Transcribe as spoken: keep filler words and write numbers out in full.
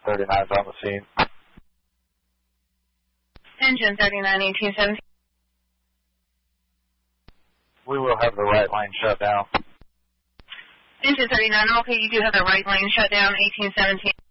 thirty-nine is on the scene. Engine thirty-nine, eighteen seventeen. We will have the right lane shut down. Engine thirty-nine, okay, you do have the right lane shut down, eighteen seventeen.